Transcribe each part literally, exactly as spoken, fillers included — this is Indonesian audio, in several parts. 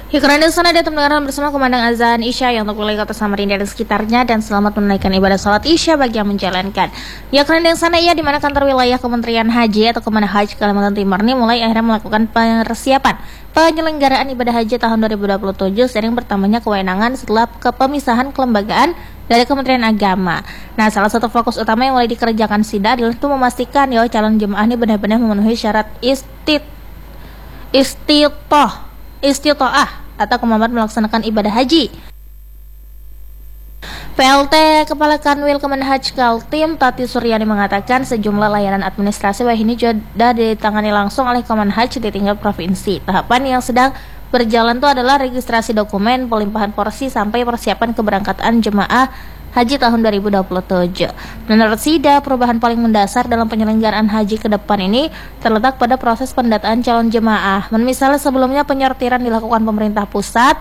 Ya, karena di sana ada mendengarkan bersama kumandang azan Isya yang untuk wilayah kota Samarinda dan sekitarnya, dan selamat menunaikan ibadah salat Isya bagi yang menjalankan. Ya, karena di sana ya di mana kantor wilayah Kementerian Haji atau Kementerian Haji Kalimantan Timur ini mulai akhirnya melakukan persiapan penyelenggaraan ibadah haji tahun dua ribu dua puluh tujuh seiring bertambahnya kewenangan setelah kepemisahan kelembagaan dari Kementerian Agama. Nah, salah satu fokus utama yang mulai dikerjakan SIDA adalah untuk memastikan ya calon jemaah ini benar-benar memenuhi syarat istit istitoh istitoah atau kemampuan melaksanakan ibadah haji. P L T Kepala Kanwil Kemenhaj Kaltim Tati Suryani mengatakan sejumlah layanan administrasi wah ini sudah ditangani langsung oleh Kemenhaj di tingkat provinsi. Tahapan yang sedang berjalan itu adalah registrasi dokumen, pelimpahan porsi sampai persiapan keberangkatan jemaah haji tahun dua ribu dua puluh tujuh. Menurut SIDA, perubahan paling mendasar dalam penyelenggaraan haji ke depan ini terletak pada proses pendataan calon jemaah. Misalnya sebelumnya penyortiran dilakukan pemerintah pusat.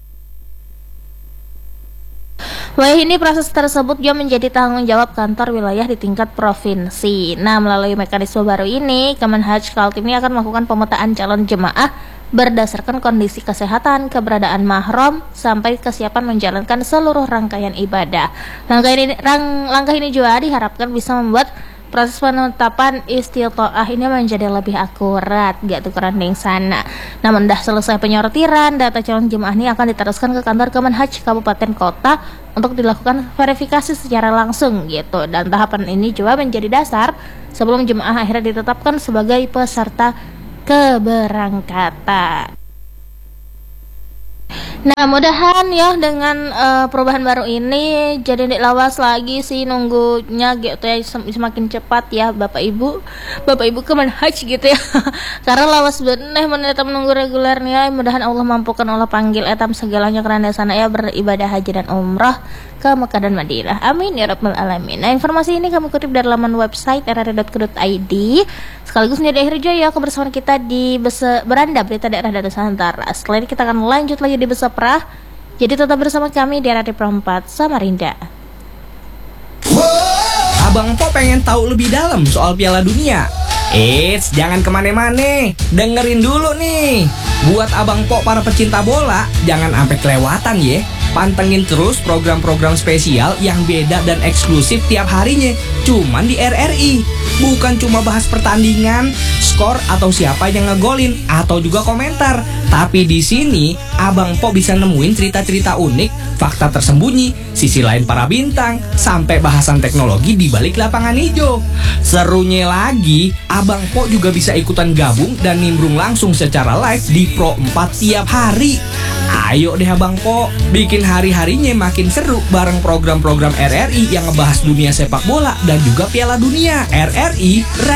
Wah, ini proses tersebut juga menjadi tanggung jawab kantor wilayah di tingkat provinsi. Nah, melalui mekanisme baru ini, Kemenhaj Kaltim ini akan melakukan pemetaan calon jemaah berdasarkan kondisi kesehatan, keberadaan mahram, sampai kesiapan menjalankan seluruh rangkaian ibadah. Langkah ini, rang, langkah ini juga diharapkan bisa membuat proses penetapan istitoah ini menjadi lebih akurat, gak tukeran di sana. Namun dah selesai penyortiran, data calon jemaah ini akan diteruskan ke kantor Kemenhaj Kabupaten Kota untuk dilakukan verifikasi secara langsung gitu. Dan tahapan ini juga menjadi dasar sebelum jemaah akhirnya ditetapkan sebagai peserta keberangkatan. Nah, mudahan ya dengan uh, perubahan baru ini jadi tidak lawas lagi sih nunggunya gitu ya, semakin cepat ya Bapak Ibu Bapak Ibu Kemenhaj gitu ya. Karena lawas bener menetap menunggu regulernya. Mudahan Allah mampukan Allah panggil etam segalanya karena sana ya beribadah haji dan umrah ke Mekah dan Madinah. Amin ya rabbal alamin. Nah, informasi ini kami kutip dari laman website r r dot co dot i d. Sekaligus menjadi akhir juga ya kebersamaan kita di Bese, Beranda Berita Daerah dan Nusantara. Setelah ini kita akan lanjut lagi di Beseprah. Jadi tetap bersama kami di Radio Perempat Samarinda. Abang Po pengen tahu lebih dalam soal Piala Dunia? Eits, jangan kemana-mana, dengerin dulu nih. Buat Abang Po para pecinta bola, jangan sampai kelewatan ya. Pantengin terus program-program spesial yang beda dan eksklusif tiap harinya, cuman di R R I. Bukan cuma bahas pertandingan, skor atau siapa yang ngegolin atau juga komentar. Tapi di sini Abang Po bisa nemuin cerita-cerita unik, fakta tersembunyi, sisi lain para bintang, sampai bahasan teknologi di balik lapangan hijau. Serunya lagi, Abang Po juga bisa ikutan gabung dan nimbrung langsung secara live di Pro empat tiap hari. Ayo deh Abang Po, bikin hari-harinya makin seru bareng program-program R R I yang ngebahas dunia sepak bola dan juga Piala Dunia. R R I